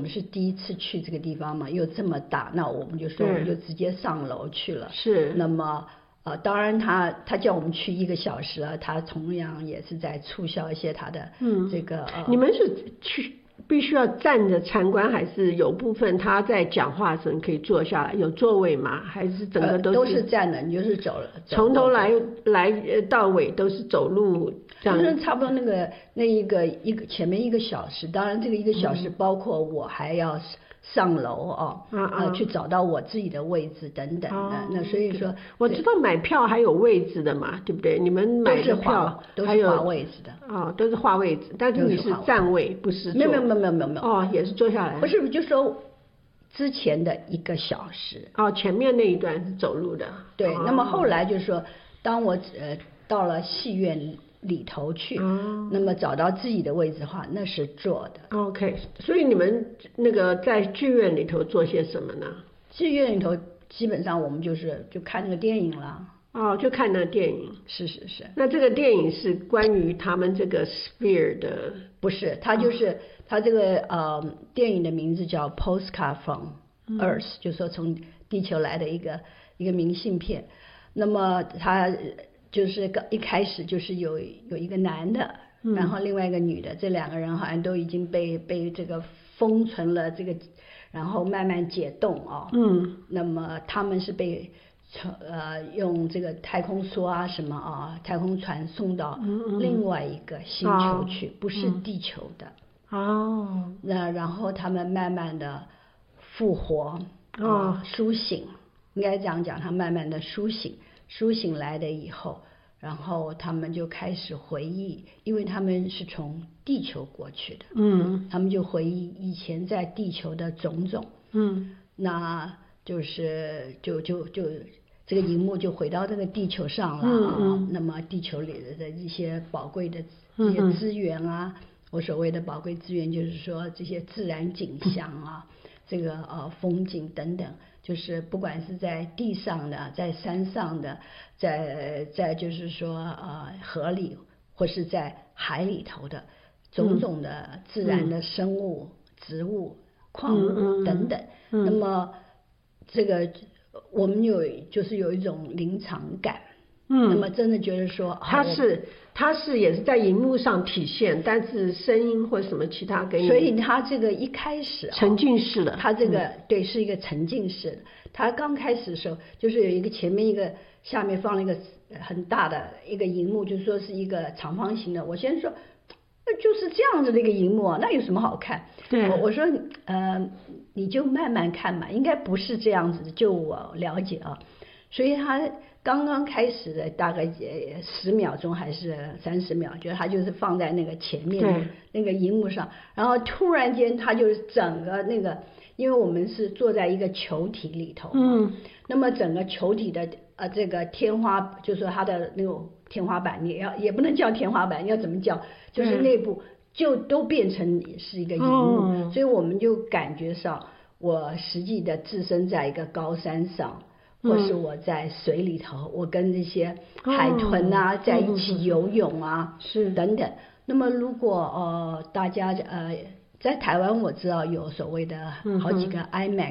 们是第一次去这个地方嘛，又这么大，那我们就说我们就直接上楼去了。 是。 那么当然他叫我们去1个小时啊，他同样也是在促销一些他的这个。 你们是去必须要站着参观，还是有部分他在讲话的时候你可以坐下来，有座位吗？还是整个都是站的，你就是走了， 从头来到尾都是走路这样？ 就是差不多那一个前面1个小时，当然这个1个小时包括我还要上楼去找到我自己的位置等等的。那所以说我知道买票还有位置的嘛，对不对？你们买的票都是划位置的。 都是划位置，但是你是站位不是坐？ 没有也是坐下来。 不是，就说之前的1个小时。 前面那一段是走路的。 对，那么后来就是说，当我到了戏院里头去，那么找到自己的位置的话，那是坐的。 OK， 所以你们那个在剧院里头做些什么呢？ 剧院里头基本上我们就看那个电影了。 就看那个电影。 是。 那这个电影是关于他们这个 sphere 的？ 不是，它就是它这个电影的名字叫 Postcard from Earth，就是说从地球来的一个明信片。那么它就是一开始就是有一个男的，然后另外一个女的，这2个人好像都已经被这个封存了，这个然后慢慢解冻那么他们是被用这个太空梭啊什么太空船送到另外一个星球去，不是地球的。那然后他们慢慢的复活苏醒，应该这样讲，他慢慢的苏醒来的以后，然后他们就开始回忆，因为他们是从地球过去的，他们就回忆以前在地球的种种，那就是就这个荧幕就回到这个地球上了那么地球里的一些宝贵的这些资源我所谓的宝贵资源就是说这些自然景象这个风景等等，就是不管是在地上的，在山上的，在就是说河里或是在海里头的种种的自然的生物、植物、矿物等等。那么这个我们就是有一种临场感。那么真的觉得说它是也是在荧幕上体现，但是声音或什么其他给你， 所以它这个一开始沉浸式的， 它这个对是一个沉浸式的。它刚开始的时候就是有一个前面一个下面放了一个很大的一个荧幕，就是说是一个长方形的。我先说那就是这样子的一个荧幕那有什么好看？ 对， 我说你就慢慢看嘛，应该不是这样子的，就我了解所以它刚刚开始的大概10秒钟还是30秒，觉得它就是放在那个前面那个荧幕上，然后突然间它就是整个那个，因为我们是坐在一个球体里头那么整个球体的这个天花，就是说它的那种天花板，也不能叫天花板，要怎么叫，就是内部就都变成是一个荧幕所以我们就感觉上我实际的置身在一个高山上，或是我在水里头，我跟这些海豚在一起游泳是等等。那么如果大家在台湾我知道有所谓的好几个 IMAX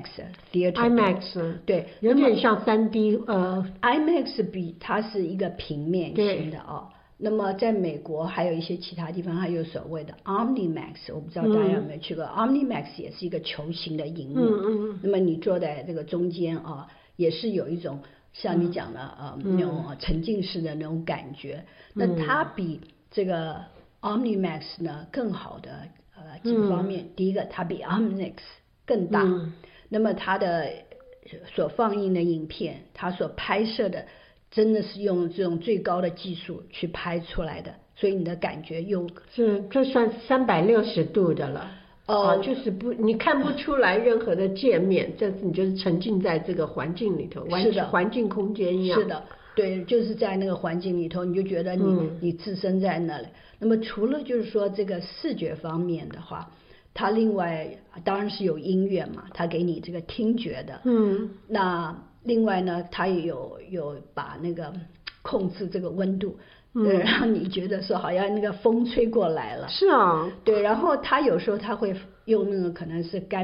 theater， 对， 有点像3D IMAX 它是一个平面型的那么在美国还有一些其他地方还有所谓的 OmniMax， 我不知道大家有没有去过OmniMax 也是一个球形的荧幕那么你坐在这个中间也是有一种像你讲的那种沉浸式的那种感觉那它比这个 OmniMax 呢更好的几个方面第一个它比 OmniMax 更大那么它的所放映的影片它所拍摄的真的是用这种最高的技术去拍出来的，所以你的感觉这算360度的了就是你看不出来任何的界面，你就是沉浸在这个环境里头，完全环境空间一样。 是的，对，就是在那个环境里头，你就觉得你置身在那里。那么除了就是说这个视觉方面的话，它另外当然是有音乐嘛，它给你这个听觉的。那另外呢，它也有把那个控制这个温度。让你觉得说好像那个风吹过来了。 是啊。 对，然后它有时候它会用那个可能是干